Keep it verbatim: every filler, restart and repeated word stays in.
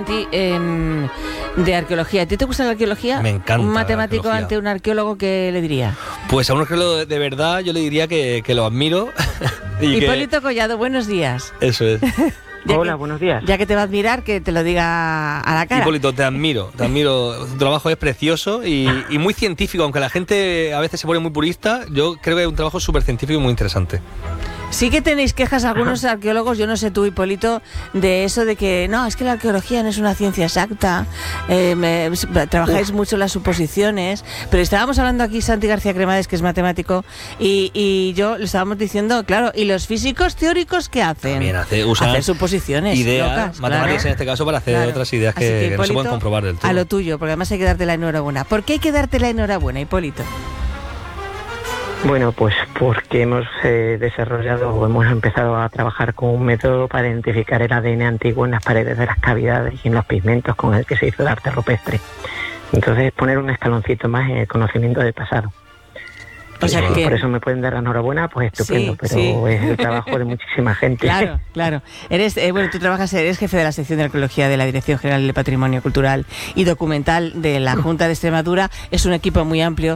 ti eh, de arqueología. ¿A ti te gusta la arqueología? Me encanta. Un matemático ante un arqueólogo, ¿qué le diría? Pues a un arqueólogo de verdad yo le diría que, que lo admiro. y Hipólito que... Collado, buenos días. Eso es. Hola, que, buenos días. Ya que te va a admirar, que te lo diga a la cara. Hipólito, te admiro, te admiro. Tu trabajo es precioso y, y muy científico, aunque la gente a veces se pone muy purista. Yo creo que es un trabajo súper científico y muy interesante. Sí que tenéis quejas algunos arqueólogos, yo no sé tú, Hipólito, de eso de que no, es que la arqueología no es una ciencia exacta, eh, me, trabajáis Uf. mucho las suposiciones, pero estábamos hablando aquí Santi García Cremades, que es matemático, y, y yo le estábamos diciendo, claro, ¿y los físicos teóricos qué hacen? También hace, usan hacer suposiciones, ideas, locas, matemáticas claro. en este caso, para hacer claro. otras ideas que, que, Hipólito, que no se pueden comprobar del todo. A lo tuyo, porque además hay que darte la enhorabuena. ¿Por qué hay que darte la enhorabuena, Hipólito? Bueno, pues porque hemos eh, desarrollado o hemos empezado a trabajar con un método para identificar el A D N antiguo en las paredes de las cavidades y en los pigmentos con el que se hizo el arte rupestre. Entonces, poner un escaloncito más en el conocimiento del pasado. O sea eh, que... Por eso me pueden dar la enhorabuena, pues estupendo, sí, pero sí. es el trabajo de muchísima gente. Claro, claro. Eres, eh, bueno, tú trabajas, eres jefe de la sección de arqueología de la Dirección General de Patrimonio Cultural y Documental de la Junta de Extremadura. Es un equipo muy amplio